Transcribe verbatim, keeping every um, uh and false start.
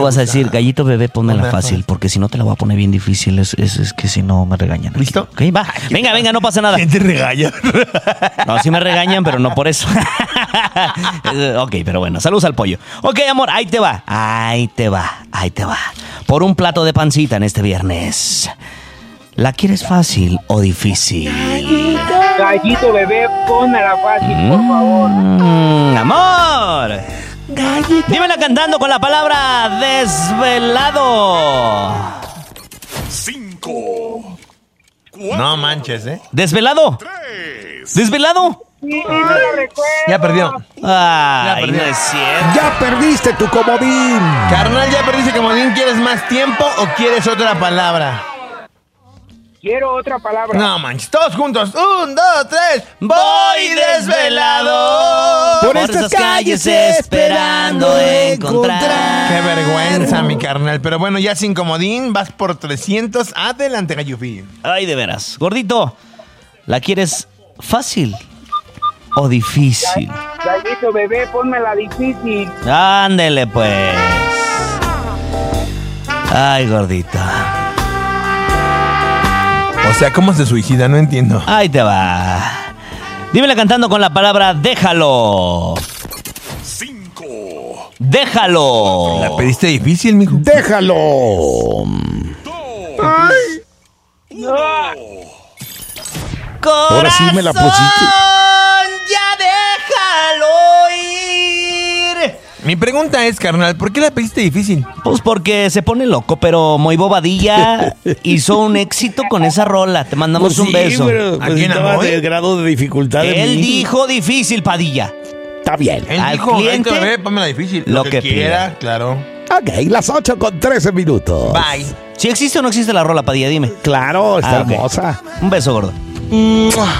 Vas a decir, gallito bebé, pónmela fácil, porque si no te la voy a poner bien difícil. Es, es, es que si no me regañan. ¿Listo? Ok, va. Venga, venga, no pasa nada. ¿Quién te regaña? No, sí me regañan, pero no por eso. Ok, pero bueno, saludos al pollo. Ok, amor, ahí te va. Ahí te va, ahí te va. Por un plato de pancita en este viernes. ¿La quieres fácil o difícil? Gallito bebé, pónmela fácil, por favor. Mm, amor. Gallito. Dímela cantando con la palabra desvelado. Cinco. No manches, ¿eh? ¿Desvelado? Tres. ¿Desvelado? Sí, no lo recuerdo. Ya perdió. Ay, perdió. no es cierto. Ya perdiste tu comodín. Carnal, ya perdiste comodín. ¿Quieres más tiempo o quieres otra palabra? Quiero otra palabra. No manches, todos juntos. Un, dos, tres. Voy desvelado Por estas calles esperando encontrar. Qué vergüenza, mi carnal. Pero bueno, ya sin comodín, vas por trescientos. Adelante, Gallufi. Ay, de veras. Gordito, ¿la quieres fácil o difícil? Gallito bebé, pónmela difícil. Ándele, pues. Ay, gordita. O sea, ¿cómo se suicida? No entiendo. Ahí te va. Dímela cantando con la palabra déjalo. Cinco. Déjalo. ¿La pediste difícil, mijo? Déjalo. No. Corazón, Ahora sí me la pusiste. ya déjalo ir. Mi pregunta es, carnal, ¿por qué la pediste difícil? Pues porque se pone loco, pero muy bobadilla hizo un éxito con esa rola. Te mandamos Pues un beso. Pero, pues, ¿A quién, estaba amor? de grado de dificultad. de Él mí. dijo difícil, Padilla. Está bien. Él Al dijo, cliente, "Ay, bebé, ponme la difícil. lo Lo, que que, quiera, pida. claro. Ok, las ocho con trece minutos. Bye. ¿Sí existe o no existe la rola, Padilla? Dime. Claro, está Ah, ok. hermosa. Un beso, gordo.